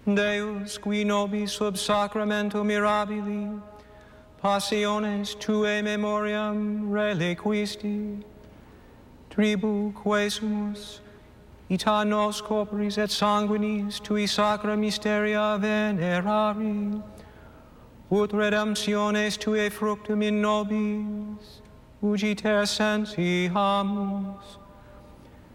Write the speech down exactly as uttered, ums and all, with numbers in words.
Deus, qui nobis sub sacramento mirabili, passiones tuae memoriam reliquisti, tribu quesumus, ita nos corporis et sanguinis tui sacra mysteria venerari, ut redemptiones tuae fructum in nobis, ugiter sentiamus,